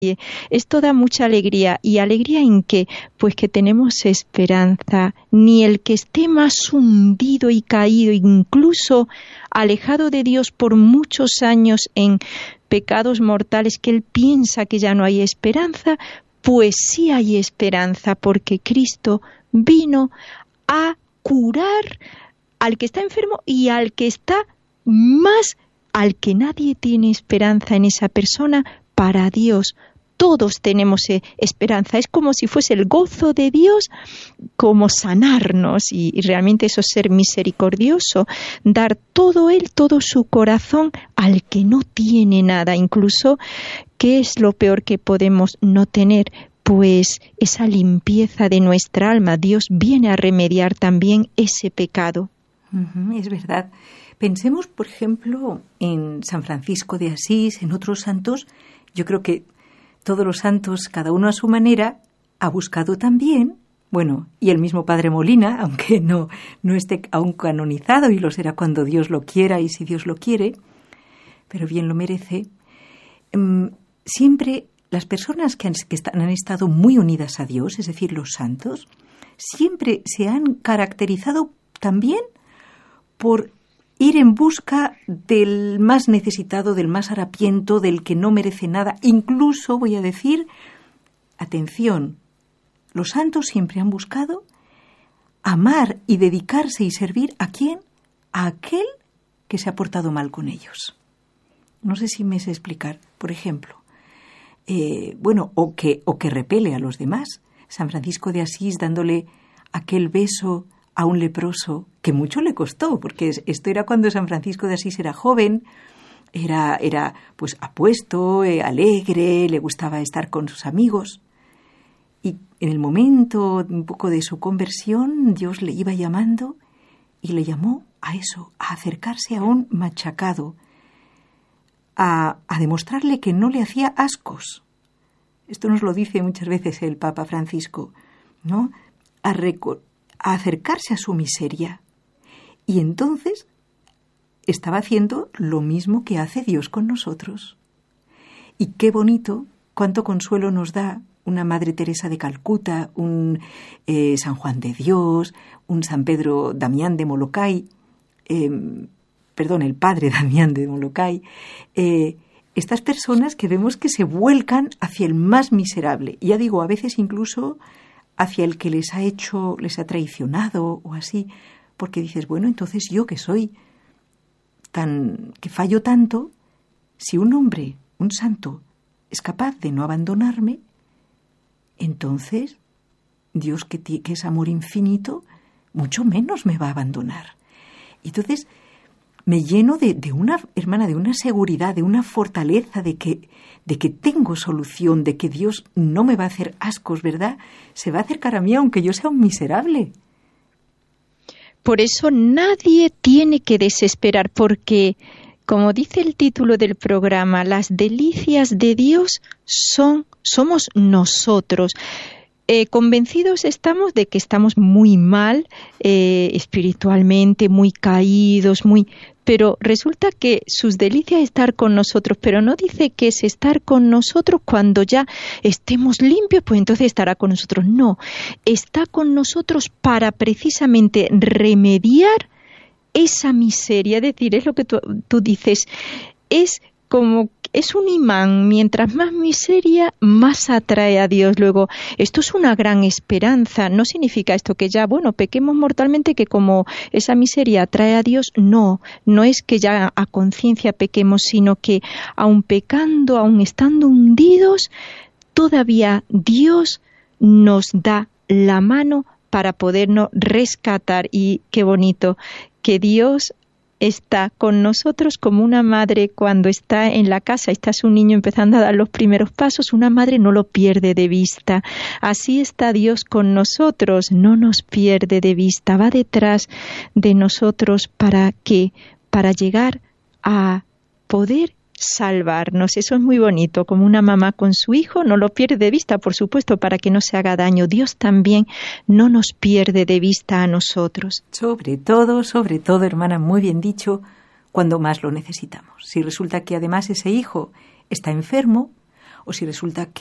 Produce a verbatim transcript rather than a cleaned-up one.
Esto da mucha alegría. ¿Y alegría en qué? Pues que tenemos esperanza. Ni el que esté más hundido y caído, incluso alejado de Dios por muchos años en pecados mortales, que él piensa que ya no hay esperanza, pues sí hay esperanza, porque Cristo vino a curar al que está enfermo y al que está más, al que nadie tiene esperanza en esa persona. Para Dios todos tenemos esperanza. Es como si fuese el gozo de Dios, como sanarnos, y, y realmente eso es ser misericordioso, dar todo Él, todo su corazón al que no tiene nada. Incluso, ¿qué es lo peor que podemos no tener? Pues esa limpieza de nuestra alma. Dios viene a remediar también ese pecado. Uh-huh, es verdad. Pensemos, por ejemplo, en San Francisco de Asís, en otros santos. Yo creo que todos los santos, cada uno a su manera, ha buscado también, bueno, y el mismo Padre Molina, aunque no, no esté aún canonizado, y lo será cuando Dios lo quiera y si Dios lo quiere, pero bien lo merece. Um, siempre las personas que han, que están, han estado muy unidas a Dios, es decir, los santos, siempre se han caracterizado también por ir en busca del más necesitado, del más harapiento, del que no merece nada. Incluso, voy a decir, atención, los santos siempre han buscado amar y dedicarse y servir ¿a quién? A aquel que se ha portado mal con ellos. No sé si me sé explicar. Por ejemplo, eh, bueno, o que, o que repele a los demás. San Francisco de Asís dándole aquel beso a un leproso, que mucho le costó, porque esto era cuando San Francisco de Asís era joven, era, era pues apuesto, eh, alegre, le gustaba estar con sus amigos. Y en el momento un poco de su conversión, Dios le iba llamando y le llamó a eso, a acercarse a un machacado, a, a demostrarle que no le hacía ascos. Esto nos lo dice muchas veces el Papa Francisco, ¿no? A recordar, a acercarse a su miseria. Y entonces estaba haciendo lo mismo que hace Dios con nosotros. Y qué bonito, cuánto consuelo nos da una Madre Teresa de Calcuta, un eh, San Juan de Dios, un San Pedro Damián de Molokai, eh, perdón, el Padre Damián de Molokai, eh, estas personas que vemos que se vuelcan hacia el más miserable. Ya digo, a veces incluso hacia el que les ha hecho, les ha traicionado o así, porque dices, bueno, entonces yo que soy tan, que fallo tanto, si un hombre, un santo, es capaz de no abandonarme, entonces Dios que, que es amor infinito, mucho menos me va a abandonar. Y entonces me lleno de, de una, hermana, de una seguridad, de una fortaleza, de que, de que tengo solución, de que Dios no me va a hacer ascos, ¿verdad? Se va a acercar a mí aunque yo sea un miserable. Por eso nadie tiene que desesperar, porque, como dice el título del programa, las delicias de Dios son, somos nosotros. Eh, convencidos estamos de que estamos muy mal eh, espiritualmente, muy caídos, muy... pero resulta que sus delicias es estar con nosotros, pero no dice que es estar con nosotros cuando ya estemos limpios, pues entonces estará con nosotros. No, está con nosotros para precisamente remediar esa miseria. Es decir, es lo que tú, tú dices, es como... es un imán, mientras más miseria, más atrae a Dios. Luego, esto es una gran esperanza. No significa esto que ya, bueno, pequemos mortalmente, que como esa miseria atrae a Dios, no, no es que ya a conciencia pequemos, sino que aun pecando, aun estando hundidos, todavía Dios nos da la mano para podernos rescatar. Y qué bonito que Dios está con nosotros como una madre cuando está en la casa, está su niño empezando a dar los primeros pasos, una madre no lo pierde de vista. Así está Dios con nosotros, no nos pierde de vista, va detrás de nosotros para que, para llegar a poder salvarnos. Eso es muy bonito, como una mamá con su hijo, no lo pierde de vista, por supuesto, para que no se haga daño. Dios también no nos pierde de vista a nosotros. Sobre todo, sobre todo, hermana, muy bien dicho, cuando más lo necesitamos. Si resulta que además ese hijo está enfermo o si resulta que